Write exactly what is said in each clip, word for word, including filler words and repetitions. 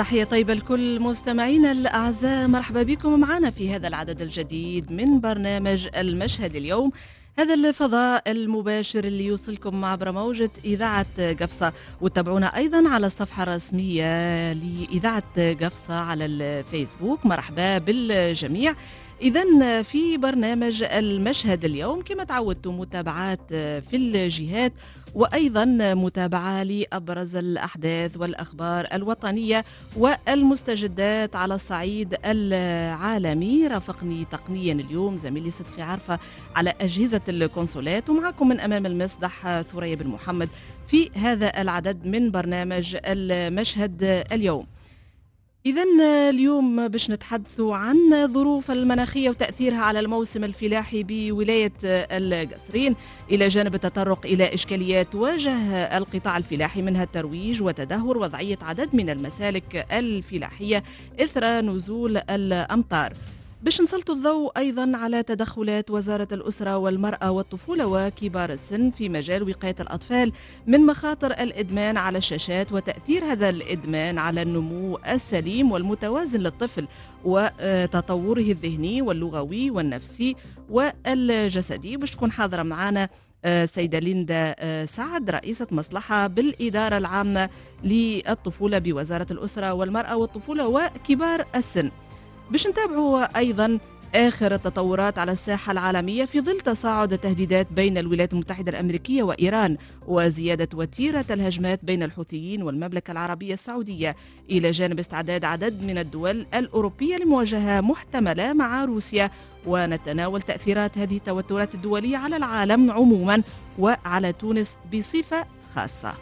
تحية طيبة لكل مستمعينا الأعزاء، مرحبا بكم معنا في هذا العدد الجديد من برنامج المشهد اليوم. هذا الفضاء المباشر اللي يوصلكم عبر موجة إذاعة قفصة، وتابعونا أيضا على الصفحة الرسمية لإذاعة قفصة على الفيسبوك. مرحبا بالجميع. إذن في برنامج المشهد اليوم كما تعودتم متابعات في الجهات، وأيضا متابعة لأبرز الأحداث والأخبار الوطنية والمستجدات على الصعيد العالمي. رافقني تقنيا اليوم زميلي صدقي عارفة على أجهزة الكونسولات، ومعكم من أمام المسرح ثريا بن محمد في هذا العدد من برنامج المشهد اليوم. إذن اليوم باش نتحدثوا عن ظروف المناخية وتأثيرها على الموسم الفلاحي بولاية القصرين، إلى جانب التطرق إلى إشكاليات واجه القطاع الفلاحي، منها الترويج وتدهور وضعية عدد من المسالك الفلاحية إثر نزول الأمطار. باش نسلط الضوء أيضا على تدخلات وزارة الأسرة والمرأة والطفولة وكبار السن في مجال وقاية الأطفال من مخاطر الإدمان على الشاشات، وتأثير هذا الإدمان على النمو السليم والمتوازن للطفل وتطوره الذهني واللغوي والنفسي والجسدي. باش تكون حاضرة معنا سيدة ليندا سعد، رئيسة مصلحة بالإدارة العامة للطفولة بوزارة الأسرة والمرأة والطفولة وكبار السن. باش نتابعوا أيضا آخر التطورات على الساحة العالمية في ظل تصاعد التهديدات بين الولايات المتحدة الأمريكية وإيران، وزيادة وتيرة الهجمات بين الحوثيين والمملكة العربية السعودية، إلى جانب استعداد عدد من الدول الأوروبية لمواجهة محتملة مع روسيا. ونتناول تأثيرات هذه التوترات الدولية على العالم عموما وعلى تونس بصفة خاصة.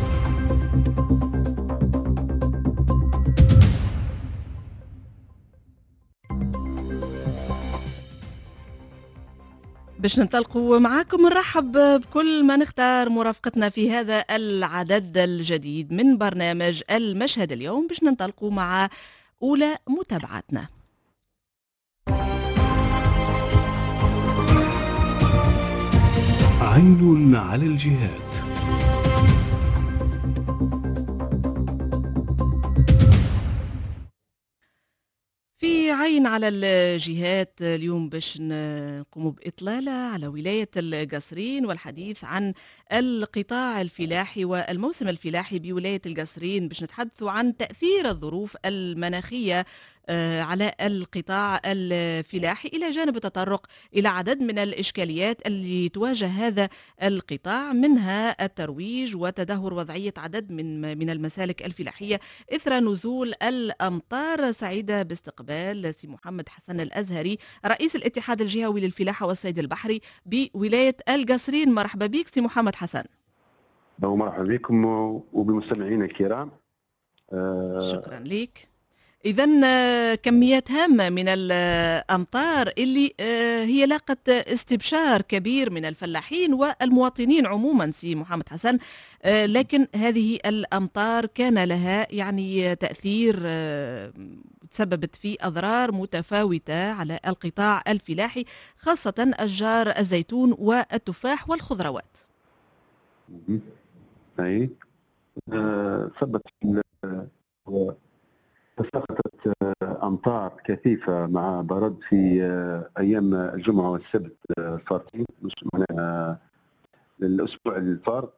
باش ننطلقوا معاكم نرحب بكل من اختار مرافقتنا في هذا العدد الجديد من برنامج المشهد اليوم. باش ننطلقوا مع أولى متابعاتنا. عين على الجهات. في عين على الجهات اليوم باش نقوم بإطلالة على ولاية القصرين والحديث عن القطاع الفلاحي والموسم الفلاحي بولاية القصرين. باش نتحدثوا عن تأثير الظروف المناخية على القطاع الفلاحي، إلى جانب التطرق إلى عدد من الإشكاليات اللي تواجه هذا القطاع، منها الترويج وتدهور وضعية عدد من من المسالك الفلاحية إثر نزول الأمطار. سعيدة باستقبال سي محمد حسن الأزهري، رئيس الاتحاد الجهوي للفلاحة والصيد البحري بولاية القصرين. مرحبا بك سي محمد حسن. مرحبا بكم وبمستمعينا الكرام. شكرا لك. إذن كميات هامة من الأمطار اللي هي لاقت استبشار كبير من الفلاحين والمواطنين عموما سي محمد حسن، لكن هذه الأمطار كان لها يعني تأثير، تسببت في أضرار متفاوتة على القطاع الفلاحي، خاصة أشجار الزيتون والتفاح والخضروات. أي ثبت تساقطت أمطار كثيفة مع برد في أيام الجمعة والسبت الفارطين، مش معناها الأسبوع الفارط،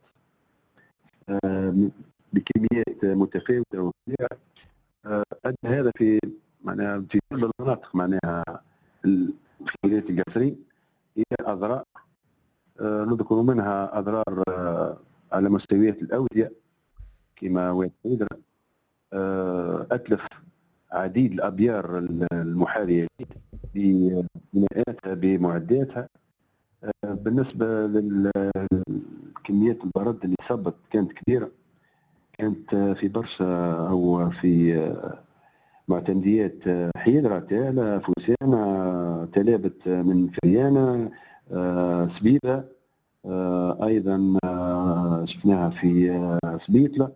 بكميات متفاوتة وكبيرة. أدى هذا في معناها في كل المناطق، معناها في ولاية القصرين هي أضرار، نذكر منها أضرار على مستويات الأودية كما واد حيدرة، أتلف عديد الأبيار المحاذية ببناءاتها بمعداتها. بالنسبة لكميات البرد اللي صبت كانت كبيرة، كانت في برشا أو في معتمديات حيدرة، تالا، فوسانة، تلابت من فريانة، سبيبة، أيضا شفناها في سبيطلة،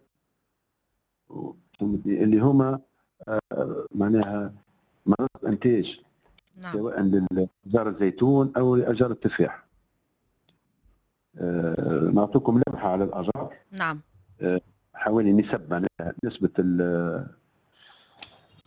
اللي هما معناها مناطق انتاج، نعم، سواء لأشجار الزيتون او لأشجار التفاح. نعطيكم لمحه على الاشجار. نعم. حوالي نسب معناها نسبه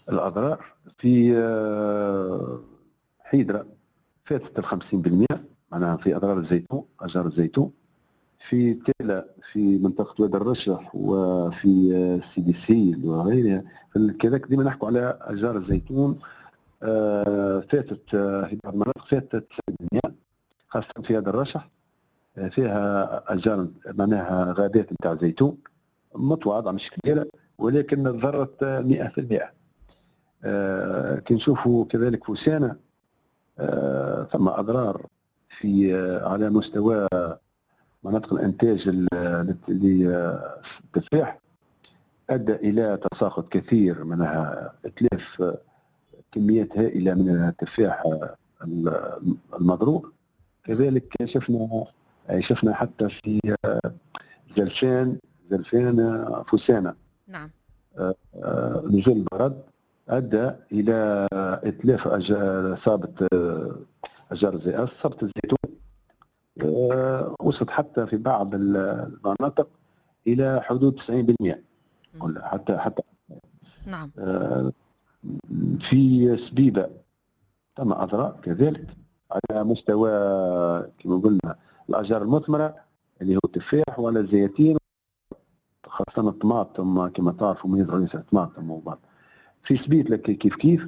الاضرار في آه، حيدره فاتت ال خمسين بالمئة، معناها في اضرار الزيتون، اشجار الزيتون. في تيلا في منطقه وادي الرشح وفي آه، سيدي سيل وغيرها، كذلك ديما نحكوا على اشجار الزيتون. آه، فاتت آه، في بعض المناطق فاتت تسعين بالمئة، خاصه في هذا الرشح. آه، فيها اشجار معناها غابات نتاع زيتون متواضعه مش كبيره، ولكن تضررت مئة بالمئة. آه، كي نشوفوا كذلك فوسانه آه، ثم اضرار في آه، على مستوى مناطق الانتاج للتفاح، ادى الى تساقط كثير منها، اتلاف آه، كميات هائله من التفاح آه، المضروب. كذلك شفنا شفنا حتى في آه، زلفان زلفان آه، فوسانه. نعم. آه، آه، نزول البرد ادى الى اتلاف اصابه اشجار زي اصابه الزيتون. آه، وصلت حتى في بعض المناطق الى حدود تسعين بالمئة، ولا حتى حتى نعم. آه، في سبيبه تم اضرار كذلك على مستوى كما قلنا الاشجار المثمره اللي هو التفاح ولا الزيتين، خاصه الطماطم كما تعرفوا من رئيس الطماطم وبعض. في سبيت لك كيف كيف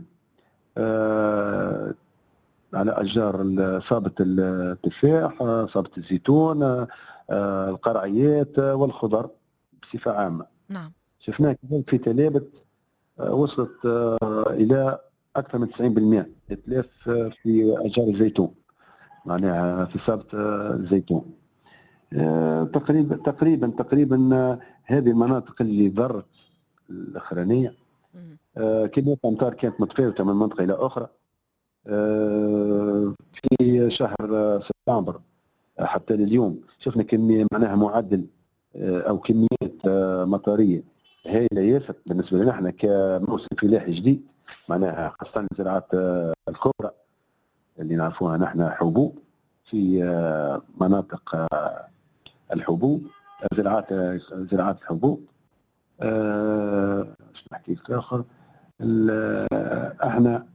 آه على اشجار اصابه التفاح، اصابه الزيتون، آه القرعيات والخضر بصفه عامه. نعم. شفناه كذلك في تلابت آه وصلت آه الى اكثر من تسعين بالمئة اتلاف في اشجار الزيتون، معناها في اصابه الزيتون. آه تقريبا تقريبا تقريبا آه هذه المناطق اللي ضرت الاخرانيه. آه كمية الامطار كانت متفاوته من منطقه الى اخرى. آه في شهر سبتمبر حتى لليوم شفنا كميه معناها معدل آه او كميات آه مطريه هائله ياسر بالنسبه لنا احنا كموسم فلاحي جديد، معناها خاصه الزراعات آه الكبرى اللي نعرفوها نحن حبوب في آه مناطق آه الحبوب، زراعات آه زراعات الحبوب. آه شو نحكي لك اخر؟ احنا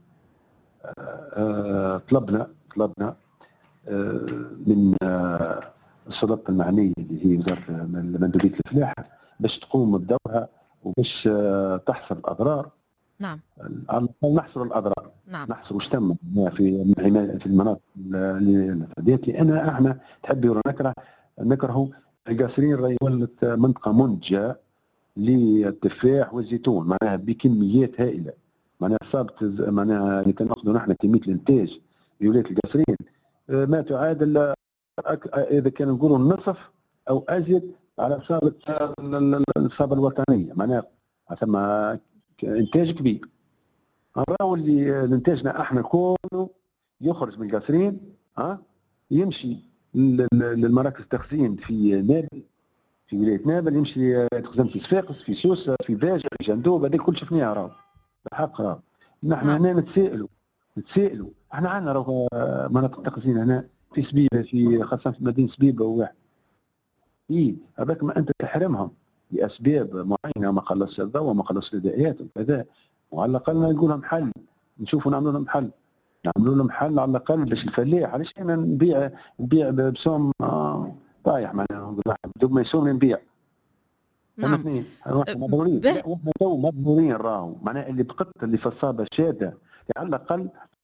آه طلبنا طلبنا آه من آه السلطه المعنيه اللي هي وزاره مندوبيه الفلاحه باش تقوم بدورها وباش آه تحصر الاضرار. نعم. على الاقل نحصر الاضرار. نعم. نحصر واش تم في في المناطق اللي فديت، لان احنا تحبي ولا نكره نكرهوا القاصرين راهي ولت منطقه منتجه للتفاح والزيتون، معناها بكميات هائله. معناها صابت معناها اللي كناخذوا نحن كميه الانتاج في ولايه القاصرين ما تعادل اذا كان نقولوا النصف او ازيد على اصابه الاصابه الوطنيه، معناها ثم انتاج كبير. نراو اللي انتاجنا احنا كله يخرج من القاصرين ها يمشي للمراكز التخزين في نابل، في ولايه نابل، يمشي يتخزن في صفاقس، في سوسه، في باجه، في جندوب، هذيك كل شفناها راهو بالحق راهو. نحن هنا نتسائلوا نتسائلوا احنا عندنا راهو مناطق تخزين هنا في سبيبه، في خاصه في مدينه سبيبه وواحد. اي هذاك ما انت تحرمهم لاسباب معينه، ما خلصش الضوء وما خلصش الادائيات وكذا، وعلى الاقل نلقوا لهم حل، نشوفوا نعملوا لهم حل، نعملوا لهم حل على الاقل باش الفلاح. علاش انا نبيع نبيع بسوم آه طايح معناها بدون ما يسوم نبيع. نعم. فهمتني؟ احنا مضرورين، لا واحنا تو مضرورين راهو، معناها اللي بقت اللي في الصابه شاده على الاقل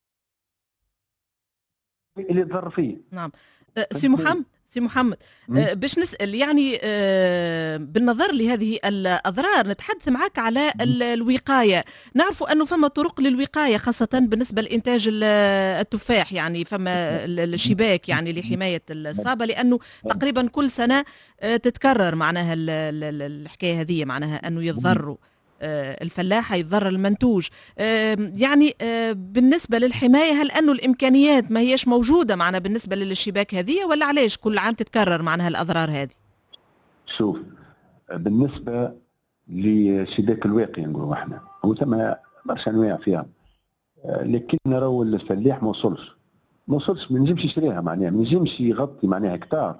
اللي تضر فيه. نعم. سي محمد سي محمد أه باش نسأل يعني أه بالنظر لهذه الأضرار نتحدث معك على الوقاية. نعرف أنه فما طرق للوقاية خاصة بالنسبة لإنتاج التفاح، يعني فما الشباك يعني لحماية الصابة، لأنه تقريبا كل سنة تتكرر معناها الحكاية هذه، معناها أنه يتضروا الفلاحة، يتضرر المنتوج. يعني بالنسبة للحماية هل أنه الإمكانيات ما هيش موجودة معنا بالنسبة للشباك هذه، ولا علاش كل عام تتكرر معناها الأضرار هذه؟ شوف، بالنسبة لشباك الواقي نقولوا احنا هو ثم برشا أنواع فيها، لكن راهو الفلاح ما وصلش ما وصلش ما نجمش يشريها، معناها ما نجمش يغطي معناها هكتار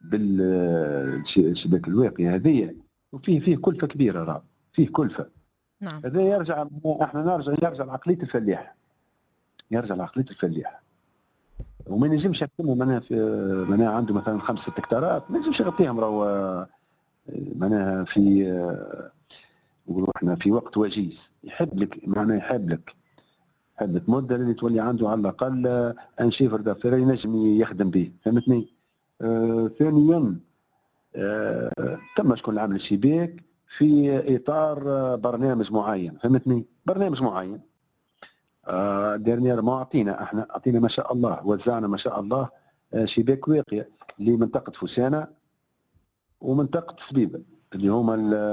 بالشباك الواقي هذه، وفيه فيه كلفة كبيرة، راه فيه كلفة نعم. هذا يرجع، احنا نرجع يرجع لعقليه الفلاح، يرجع لعقليه الفلاح. وما نجمش يكتمها معناها في معناها عنده مثلا خمس ست هكتارات ما نجمش يغطيهم راهو معناها في نقولوا احنا في وقت وجيز. يحب لك معناها يحب لك يحب لك مده اللي تولي عنده على الاقل ان شيفر دافير ينجم يخدم به، فهمتني؟ آه ثانيا آه تم شكون عامل الشباك في اطار برنامج معين، فهمتني؟ برنامج معين. آه ديرنيير ما اعطينا احنا اعطينا ما شاء الله، وزعنا ما شاء الله آه شباك واقي لمنطقه فسانه ومنطقه سبيبه اللي هما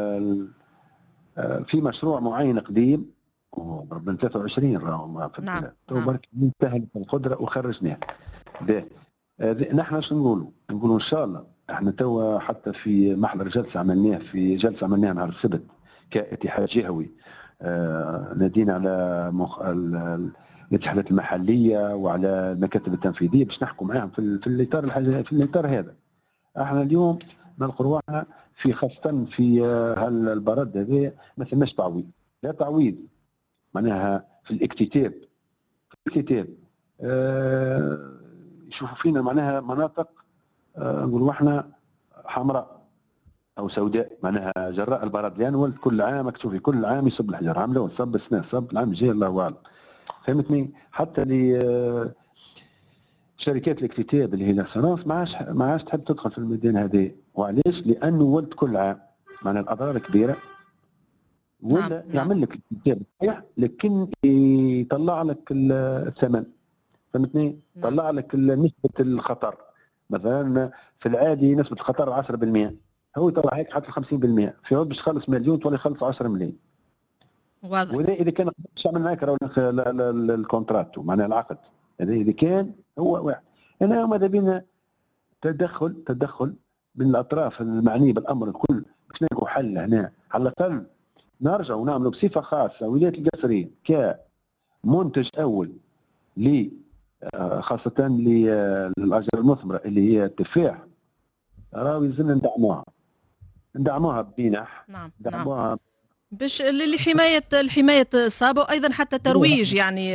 آه في مشروع معين قديم من ثلاثة وعشرين راهو في نعم. تو برك انتهت القدره وخرجناه. باهي آه نحن شنو نقولوا؟ نقولوا ان شاء الله احنا توا حتى في محضر جلسه عملناه في جلسه عملناها نهار السبت كاتحاد جهوي. آه نادينا على مخ... الاتحادات المحليه وعلى المكاتب التنفيذيه باش نحكوا معاهم في, في الاطار الحاجة في الاطار هذا. احنا اليوم نلقوا رواحنا في خاصه في هالبرد هذا ما ثماش تعويض، لا تعويض معناها في الاكتتاب في الاكتتاب آه يشوفوا فينا معناها مناطق آه نقولوا احنا حمراء او سوداء معناها جراء البرد، لان ولد كل عام تشوفي كل عام يصب الحجر، عام الاول صب السنه صب العام الجاي الله اعلم، فهمتني؟ حتى ل شركات الاكتتاب اللي هي الاسرانس ما عادش ما عادش تحب تدخل في الميدان هذا. وعلاش؟ لانه ولد كل عام معناها الاضرار كبيره، ولا نعم. يعمل لك الاكتتاب صحيح لكن يطلع لك الثمن، فهمتني؟ يطلع لك نسبه الخطر. مثلا في العادي نسبه الخطر عشرة بالمئة، هو يطلع هيك حتى خمسين بالمئة، في عود باش تخلص مليون تولي يخلص عشرة مليون. واضح. وإذا إذا كان باش يعمل معاك الكونترات معناها العقد هذا إذا كان هو واحد. أنا ماذا بينا تدخل تدخل من الأطراف المعنية بالأمر الكل باش نلقوا حل هنا، على الأقل نرجع ونعملوا بصفة خاصة ولاية القصرين كمنتج أول ل خاصة للأشجار المثمرة اللي هي التفاح، راهو يلزمنا ندعموها ندعموها بمنح. نعم. ندعموها نعم. باش لحماية الحماية الصابة وأيضا حتى ترويج يعني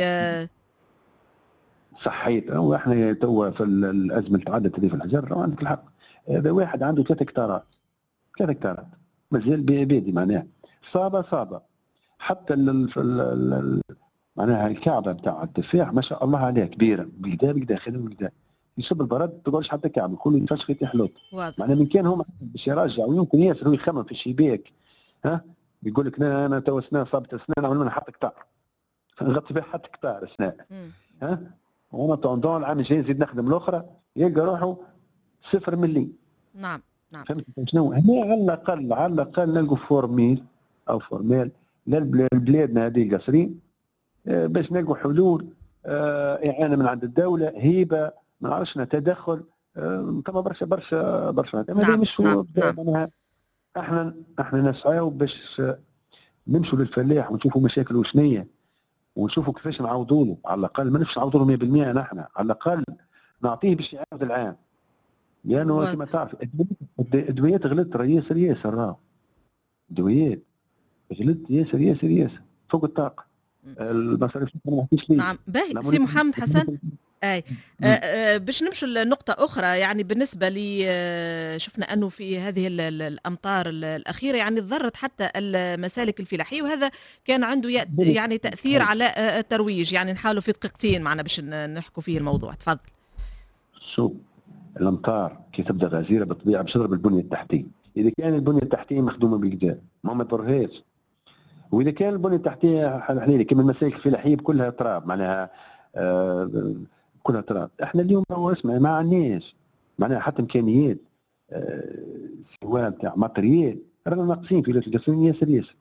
صحيت. واحنا توا في الأزمة اللي تعدت هذه في الحجر عندك الحق. هذا واحد عنده ثلاث هكتارات ثلاث هكتارات مازال بادي معناها صابة صابة. حتى ال ال معناها الكعبة بتاع التفاح ما شاء الله عليها كبيرة بكدا بكدا خدم بكدا يصب البرد ما تقولش حتى كعبة كله يتفشخ يتحلوط. معناها من كان هما باش يرجع ويمكن ياسر هو يخمم في الشباك ها يقول لك انا انا تو سنه صابت سنه نعمل منها حتى قطار نغطي بها حتى قطار سنه ها وانا طوندون العام الجاي نزيد نخدم الاخرى يلقى روحه صفر ملي. نعم نعم. فهمت شنو؟ هنا على الاقل على الاقل نلقوا فورميل او فورميل لبلادنا هذه القصرين باش نلقوا حلول اعانه من عند الدوله هيبه ما نعرفش تدخل تما برشا برشا برشا. نعم. مش نعم. نعم. احنا احنا نسعاو باش نمشوا للفلاح ونشوفوا مشاكله شنية ونشوفوا كيفاش نعوضوا له، على الاقل ما نفش نعوضوا له مئة بالمئة نحن، على الاقل نعطيه باش يعاود العام. لانه يعني كما تعرف الدويات غلت راه ياسر ياسر راهو الدويات غلت ياسر ياسر ياسر فوق الطاقه. المصاريف ما نحكيش ليه. نعم. باهي سي محمد حسن. اي آه آه باش نمشوا لنقطة أخرى يعني بالنسبة لي آه شفنا أنه في هذه الأمطار الأخيرة يعني ضرت حتى المسالك الفلاحية وهذا كان عنده يعني تأثير على الترويج. يعني نحاولوا في دقيقتين معنا باش نحكوا فيه الموضوع. تفضل. شوف الأمطار كي تبدأ غزيرة بالطبيعة باش تضرب البنية التحتية. إذا كان البنية التحتية مخدومة بالكدا ما ما تضرهاش، وإذا كان البنية التحتية حليلة كما المسالك الفلاحية كلها تراب معناها آه كلها تراب. احنا اليوم هو اسمع ما عندناش معناها حتى امكانيات أه سواء نتاع ماتريال رانا ناقصين في ولاية القصرين ياسر ياسر.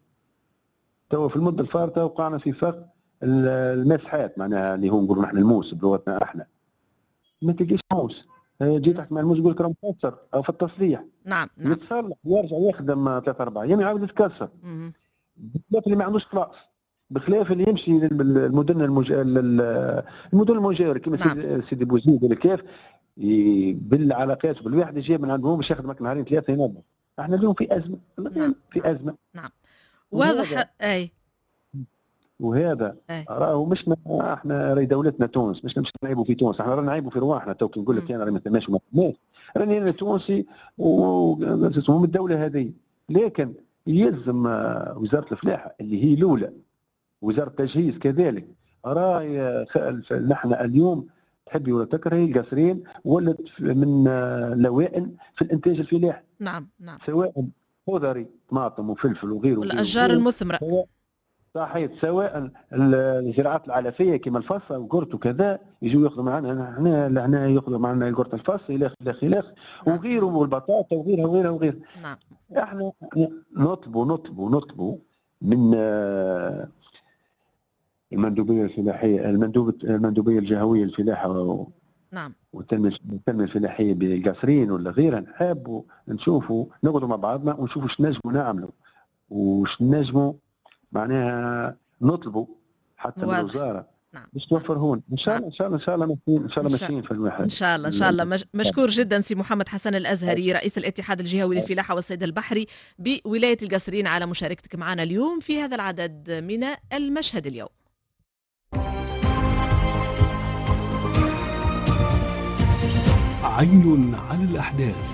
توا في المده الفارطه وقعنا في فق المسحات معناها اللي هو نقولوا نحن الموس بلغتنا احنا ما تلقاش موس جيت تحت مع الموس يقول لك راه مكسر او في التصليح. نعم نعم. يتصلح يرجع يخدم ثلاث اربع ايام يعاود يتكسر. بخلاف اللي ما عندوش فلاص، بخلاف اللي يمشي للمدن المج... المدن المجاوره كما نعم. سيدي بوزيد ولا كيف بالعلاقات بالواحد يجي من عندهم باش يخدمك نهارين ثلاثه ينظف. احنا اليوم في ازمه. نعم. في ازمه. نعم واضح. اي وهذا أي. راهو مش ما احنا راهي دولتنا تونس، مش مش نعيبوا في تونس، احنا رانا نعيبوا في رواحنا. تو كي نقول لك انا راهي ما تماش وما تماش، راني انا تونسي ومن الدوله هذه. لكن يلزم آه، وزاره الفلاحه اللي هي الاولى، وزاره التجهيز كذلك، راهي نحن اليوم تحبي ولا تكرهي القصرين ولت من آه، لوائن في الانتاج الفلاحي. نعم نعم. سواء خضري طماطم وفلفل وغيره والاشجار المثمره. صحيح، سواء الزراعات العلفيه كما الفصه وقرط وكذا، يجوا ياخذوا معنا هنا لهنا، ياخذوا معنا قرط الفص الى اخره الى اخره وغيره، والبطاطا وغيرها وغيرها وغيرها. نعم. احنا نطلبوا نطلبوا نطلبوا من المندوبيه الفلاحيه، المندوبه المندوبيه الجهويه للفلاحه نعم، والتنميه التنميه الفلاحيه بالقصرين ولا غيرها، نحبوا نشوفوا نقعدوا مع بعضنا ونشوفوا ايش نجموا نعملوا وايش نجموا معناها نطلبوا حتى من الوزاره. نعم. باش توفرهون ان شاء الله. ان شاء الله ان شاء الله ماشيين ان شاء الله ماشيين في الواحد. ان شاء الله ان شاء الله. مشكور جدا سي محمد حسن الازهري، رئيس الاتحاد الجهوي للفلاحه والصيد البحري بولايه القصرين، على مشاركتك معنا اليوم في هذا العدد من المشهد اليوم. عين على الأحداث.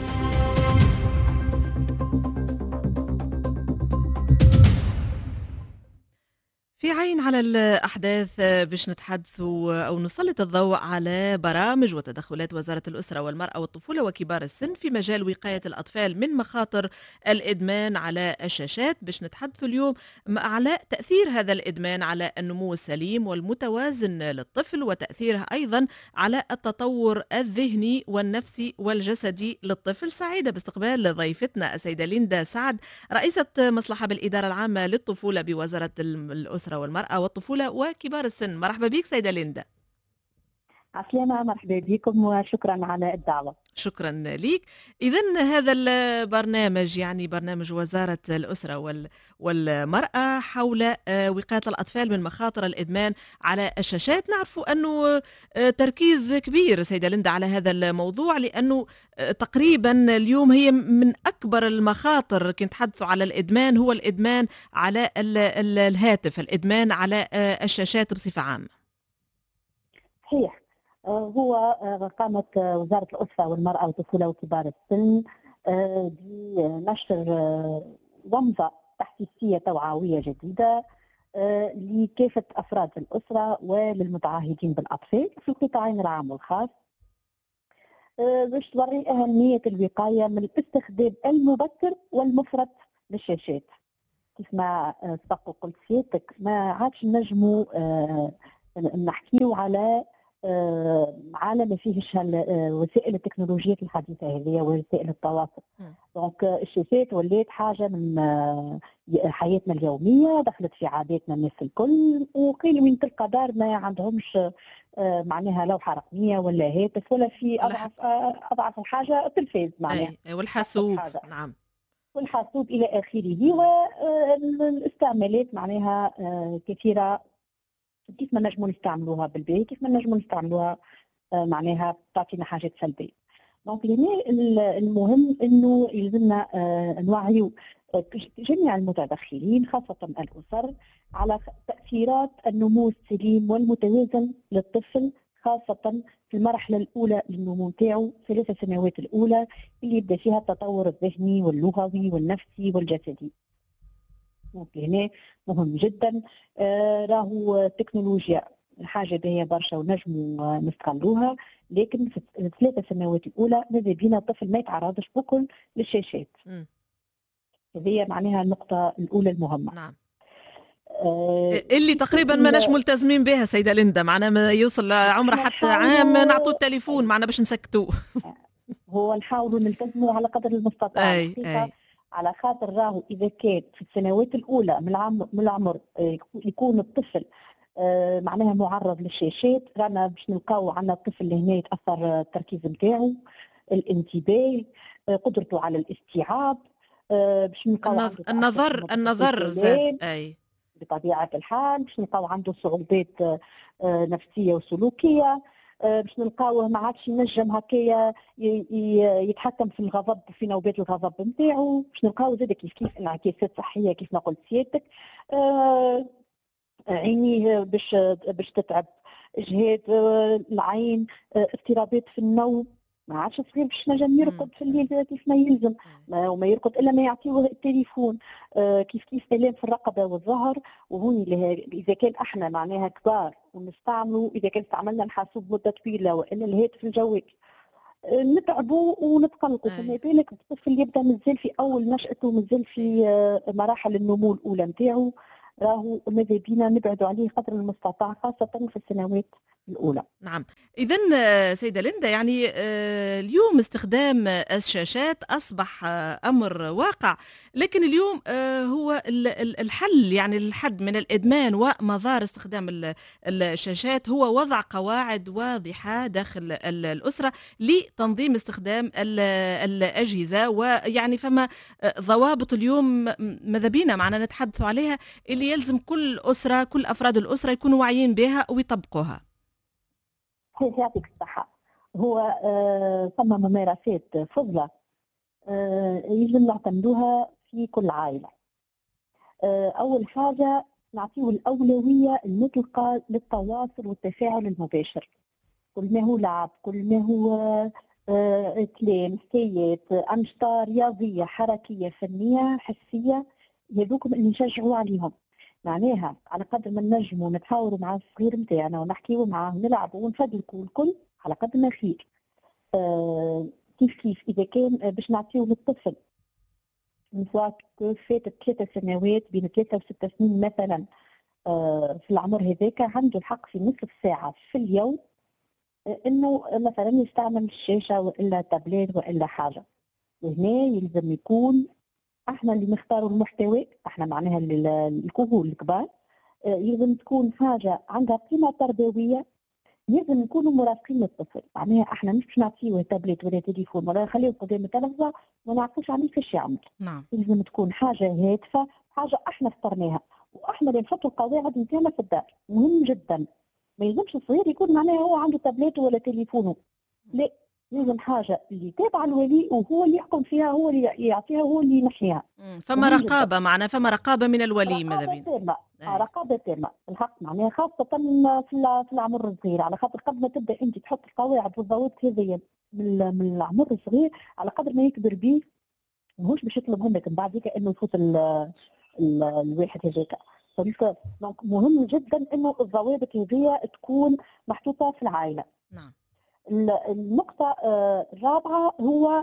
في عين على الأحداث باش نتحدثوا أو نسلط الضوء على برامج وتدخلات وزارة الأسرة والمرأة والطفولة وكبار السن في مجال وقاية الأطفال من مخاطر الإدمان على الشاشات. باش نتحدثوا اليوم على تأثير هذا الإدمان على النمو السليم والمتوازن للطفل، وتأثيره أيضا على التطور الذهني والنفسي والجسدي للطفل. سعيدة باستقبال ضيفتنا السيدة ليندا سعد، رئيسة مصلحة بالإدارة العامة للطفولة بوزارة الأسرة والمرأة والطفولة وكبار السن. مرحبا بك سيدة ليندا. عسلامة، مرحبا بكم وشكرا على الدعوة. شكرا لك. إذن هذا البرنامج يعني برنامج وزارة الأسرة والمرأة حول وقاية الأطفال من مخاطر الإدمان على الشاشات. نعرف أنه تركيز كبير سيدة ليندا على هذا الموضوع، لأنه تقريبا اليوم هي من أكبر المخاطر كنت تحدثوا على الإدمان، هو الإدمان على الهاتف، الإدمان على الشاشات بصفة عامة. صحيح. هو قامت وزارة الأسرة والمرأة والطفولة وكبار السن بنشر ومضة تحسيسية توعوية جديدة لكافة أفراد الأسرة وللمتعهدين بالأطفال في القطاعين العام والخاص، باش توري أهمية الوقاية من الاستخدام المبكر والمفرط للشاشات. كيف ما سبق وقلت سيادتك، ما عادش نجموا نحكيو على عالم ما فيهش وسائل التكنولوجيات الحديثه هذه وسائل التواصل. دونك الشاشات ولات حاجه من حياتنا اليوميه، دخلت في عاداتنا الناس الكل، وقيل وين تلقى دار ما عندهمش معناها لوحه رقميه ولا هاتف، ولا في اضعف اضعف الحاجه التلفاز معناها والحاسوب. نعم، والحاسوب الى اخره. والاستعمالات معناها كثيره، كيف ما نجموا نستعملوها بالباهي، كيف ما نجموا نستعملوها معناها تعطينا حاجات سلبيه. دونك هنا المهم انه يلزمنا نوعيو جميع المتدخلين خاصه الاسر على تاثيرات النمو السليم والمتوازن للطفل، خاصه في المرحله الاولى للنمو نتاعو، ثلاث سنوات الاولى اللي يبدا فيها التطور الذهني واللغوي والنفسي والجسدي. هنا مهم جدا. آه راهو التكنولوجيا حاجه باهيه برشا ونجموا نستغلوها، لكن في الثلاث سنوات الاولى ماذا بينا الطفل ما يتعرضش بكل للشاشات. هذه معناها النقطه الاولى المهمه. نعم. آه اللي تقريبا ما ناش ملتزمين بها سيده ليندا، معنا ما يوصل عمره حتى عام نعطوه التليفون معنا باش نسكتوه. هو نحاولوا نلتزموا على قدر المستطاع. أي أي. على خاطر راهو اذا كان في السنوات الاولى من العمر من العمر يكون الطفل معناها معرض للشاشات، رانا باش نلقاو عندنا الطفل هنا يتاثر التركيز نتاعو، الانتباه، قدرته على الاستيعاب، باش نلقاو النظر النظر زاد. اي بطبيعه الحال باش نلقاو عنده صعوبات نفسيه وسلوكيه، باش نلقاوه ما عادش ينجم هكايا يتحكم في الغضب، في نوبات الغضب نتاعو، باش نلقاو زاد كيف كيف انعكاسات صحيه كيف ما قلت سيادتك. عينيه باش باش تتعب، اجهاد العين، اضطرابات في النوم. ما عادش صغير باش نجم يرقد في الليل كيف ما يلزم، ما وما يرقد الا ما يعطيوه التليفون. آه كيف كيف الام في الرقبه والظهر. وهوني اذا كان احنا معناها كبار ونستعملوا، اذا كان استعملنا الحاسوب مده طويله والا الهاتف الجوال، آه نتعبوا ونتقلقوا. فما بالك الطفل يبدا مازال في اول نشاته، مازال في آه مراحل النمو الاولى نتاعو، راهو ماذا بينا نبعدوا عليه قدر المستطاع، خاصه في السنوات الأولى. نعم. إذن سيدة ليندا، يعني اليوم استخدام الشاشات أصبح أمر واقع، لكن اليوم هو الحل، يعني الحد من الإدمان ومضار استخدام الشاشات هو وضع قواعد واضحة داخل الأسرة لتنظيم استخدام الأجهزة. ويعني فما ضوابط اليوم ماذا بينا معنا نتحدث عليها، اللي يلزم كل أسرة، كل أفراد الأسرة يكونوا واعيين بها ويطبقوها. يعطيك الصحة. هو آه ثم ممارسات فضلة آه يجب نعتمدوها في كل عائلة. آه أول حاجة نعطيه الأولوية المطلقة للتواصل والتفاعل المباشر. كل ما هو لعب، كل ما هو آه كلام، حكايات، أنشطة رياضية حركية فنية حسية، هذوكم اللي نشجعوا عليهم. معناها على قدر ما نجموا نتحاوروا مع الصغير نتاعنا ونحكيوا معاه ونلعبوا ونفدلكوا الكل على قدر ما خير. آه كيف كيف اذا كان باش نعطيو للطفل نسوا فاتت ثلاثة سنوات، بين ثلاثة وستة سنين مثلا، آه في العمر هذاك عنده الحق في نصف ساعة في اليوم آه انه مثلا يستعمل الشاشة والا تابلت والا حاجة. وهنا يلزم يكون احنا اللي نختاروا المحتوى، احنا معناها الكهول الكبار، يلزم تكون حاجه عندها قيمه تربويه، يلزم نكونوا مرافقين للطفل. معناها احنا مش باش نعطيوه تابلت ولا تليفون ولا نخليه قدام التلفزه ما نعرفوش عليه كيفاش يعمل. نعم. يلزم تكون حاجه هادفه، حاجه احنا اخترناها واحنا اللي نحطوا القواعد نتاعنا في الدار. مهم جدا ما يلزمش الصغير يكون معناها هو عنده تابلت ولا تليفونه، لا، لازم حاجه اللي تابعه الولي وهو اللي يحكم فيها، هو اللي يعطيها، هو اللي ينحيها. فما رقابه، معنا فما رقابه من الولي. ماذا بينا؟ رقابه تامه، رقابه تامه الحق معناها، خاصه في في العمر الصغير، على خاطر قبل ما تبدا انت تحط القواعد والضوابط هذيا من من العمر الصغير، على قدر ما يكبر بيه ماهوش باش يطلب منك من بعد ذيك انه يفوت الواحد هذاك. فهمت؟ دونك مهم جدا انه الضوابط هذيا تكون محطوطه في العائله. نعم. النقطة الرابعة هو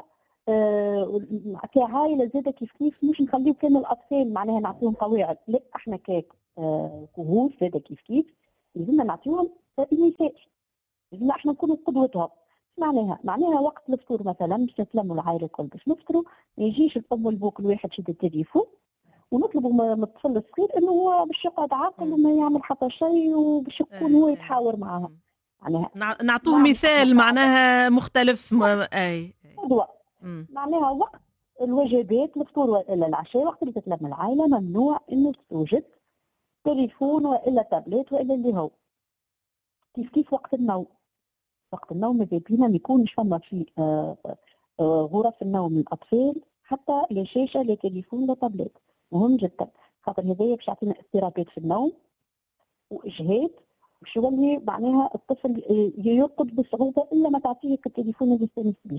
كعائلة زادة كيف كيف مش نخليو كامل الأطفال معناها نعطيهم قواعد، لا احنا ككهول زادة كيف كيف لازمنا نعطيهم المثال، لازمنا احنا نكونوا قدوتهم. معناها معناها وقت الفطور مثلا باش نتلموا العائلة الكل باش نفطروا، ما يجيش الأم والبو كل واحد شد التليفون ونطلبوا من الطفل الصغير انه هو باش يقعد عاقل وما يعمل حتى شيء وباش يكون هو يتحاور معاهم. معناها نعطوه مثال معناها مختلف. اي قدوة. معناها وقت الوجبات الفطور والا العشاء، وقت اللي تتلم العائله ممنوع انه توجد تليفون والا تابلت والا اللي هو. كيف كيف وقت النوم، وقت النوم ماذا بينا ما يكونش فما في آه آه غرف النوم للاطفال حتى لا شاشه لا تليفون لا تابلت. مهم جدا خاطر هذايا باش يعطينا اضطرابات في النوم واجهاد، باش يولي معناها الطفل يرقد بصعوبه الا ما تعطيه التليفون اللي يستانس به.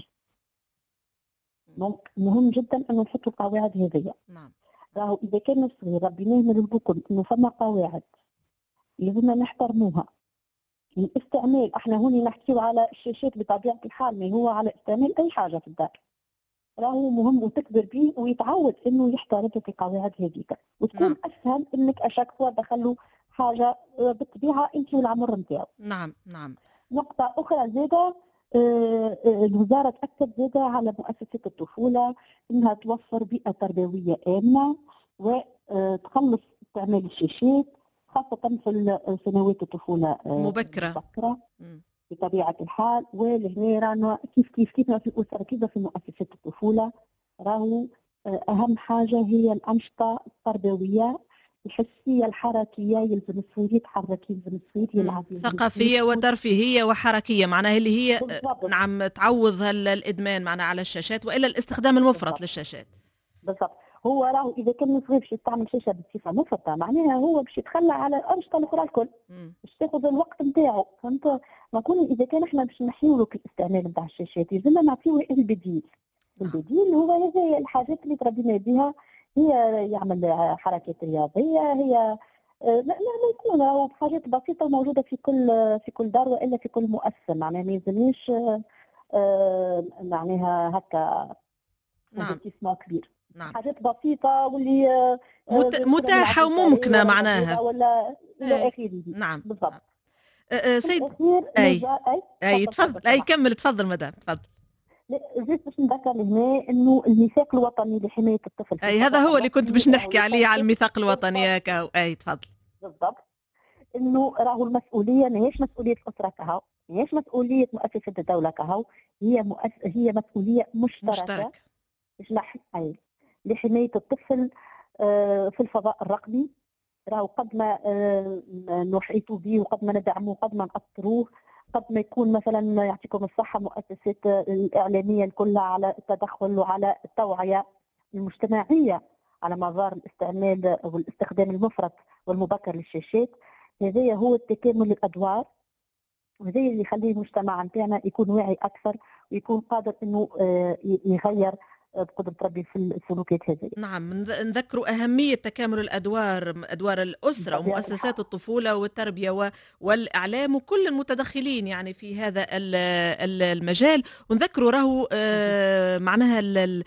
دونك مهم جدا انه نحطوا القواعد هذيا. نعم. راهو اذا كان الصغير ربيناه من البكر انه فما قواعد لازمنا نحترموها. الاستعمال احنا هوني نحكيو على الشاشات بطبيعه الحال، ما هو على استعمال اي حاجه في الدار. راهو مهم وتكبر به ويتعود انه يحترم القواعد هذيك، وتكون نعم. اسهل انك اشاك فوا دخلوا حاجه بالطبيعه انت والعمر نتاعو. نعم نعم. نقطه اخرى زاده، آه الوزاره تاكد زاده على مؤسسات الطفوله انها توفر بيئه تربويه امنه وتخلص استعمال الشاشات خاصه في سنوات الطفوله مبكره مبكره بطبيعه الحال. ولهنا رانا كيف كيف كيف في الاسره كيف في مؤسسات الطفوله، راهو اهم حاجه هي الانشطه التربويه الحسيه الحركيه، يلزم الصغير يتحرك، يلزم الصغير يلعب، ثقافيه وترفيهيه وحركيه معناها اللي هي بالضبط. نعم تعوض الادمان معناها على الشاشات والا الاستخدام المفرط بالضبط. للشاشات. بالضبط. هو راهو اذا كان صغير باش يستعمل شاشه بصفه مفرطه معناها هو باش يتخلى على الانشطه الاخرى الكل، باش تاخذ الوقت نتاعو، فهمت؟ نقول اذا كان احنا باش نحيو له الاستعمال نتاع الشاشات لازمنا نعطيوه البديل. البديل هو هذه الحاجات اللي تربينا بها، هي يعمل حركات رياضيه، هي لا يكون راهو حاجات بسيطه وموجوده في كل في كل دار والا في كل مؤسسه، معناها ما يلزمنيش معناها هكا نعم كبير. نعم. حاجات بسيطه واللي مت... متاحه وممكنه معناها ولا الى اخره. نعم بالضبط. أه سيد اي اي, أي تفضل اي كمل تفضل مدام تفضل. جيت باش نذكر هنا انه الميثاق الوطني لحمايه الطفل، اي هذا هو اللي كنت باش نحكي عليه، على الميثاق الوطني ياك. اي تفضل. بالضبط، انه راهو المسؤوليه ماهيش مسؤوليه الاسره كهو، ماهيش مسؤوليه مؤسسه الدوله كهو، هي مؤس... هي مسؤوليه مشتركه مشترك أي لحمايه الطفل في الفضاء الرقمي. راهو قد ما نحيطوا به وقد ما ندعموه قد ما نأثروه، قد ما يكون مثلا يعطيكم الصحه مؤسسات الاعلاميه كلها على التدخل وعلى التوعيه المجتمعيه على مدار الاستعمال والاستخدام المفرط والمبكر للشاشات. هذا هو التكامل الادوار، وهذا اللي يخلي المجتمع نتاعنا يكون واعي اكثر ويكون قادر انه يغير بقدرة ربي في السلوكيات هذه. نعم، نذكروا أهمية تكامل الأدوار، أدوار الأسرة ومؤسسات الطفولة والتربية والإعلام وكل المتدخلين يعني في هذا المجال. ونذكروا راهو معناها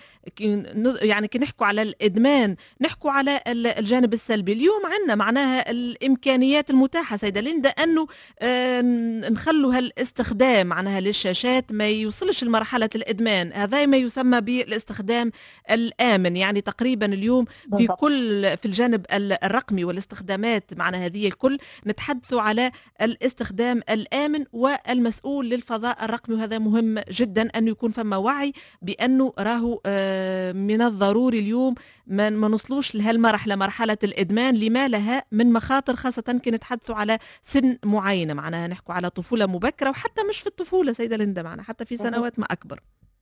يعني كي نحكوا على الإدمان نحكوا على الجانب السلبي. اليوم عندنا معناها الإمكانيات المتاحة سيدة ليندا أنه نخلوا هالاستخدام معناها للشاشات ما يوصلش لمرحلة الإدمان، هذا ما يسمى بالاستخدام الاستخدام الآمن. يعني تقريبا اليوم في كل في الجانب الرقمي والاستخدامات معنا هذه الكل نتحدثوا على الاستخدام الآمن والمسؤول للفضاء الرقمي، وهذا مهم جدا أن يكون فما وعي بأنه راهو من الضروري اليوم ما نوصلوش لهالمرحلة مرحلة الإدمان لما لها من مخاطر، خاصة كي نتحدثوا على سن معينة معناها نحكوا على طفولة مبكرة، وحتى مش في الطفولة سيدة ليندا معنا حتى في سنوات ما أكبر.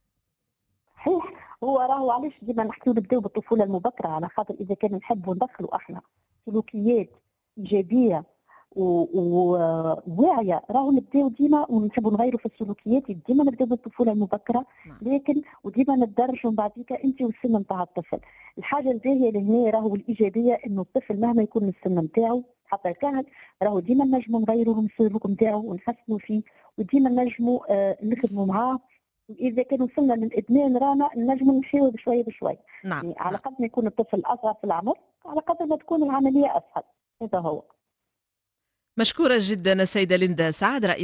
صحيح، هو راهو علاش ديما نحكيو نبداو بالطفوله المبكره، على خاطر اذا كان نحبوا ندخلوا احنا سلوكيات ايجابيه وواعيه راهو نبداو ديما، ونحبوا نغيروا في السلوكيات ديما نبداو بالطفوله المبكره، لكن وديما نتدرجوا من بعديك انت والسن نتاع الطفل. الحاجه الباهيه لهنا راهو الايجابيه انه الطفل مهما يكون السن نتاعو حتى كانت راهو ديما نجموا نغيروا من السلوك نتاعو ونحسنوا فيه، وديما نجموا آه نخدموا معاه. إذا كان وصلنا للإدمان رانا نجم نمشيو بشوية بشوية. نعم. يعني على قد ما يكون الطفل أصغر في العمر على قد ما تكون العملية أسهل. هذا هو. مشكورة جدا السيدة ليندا سعد رئيس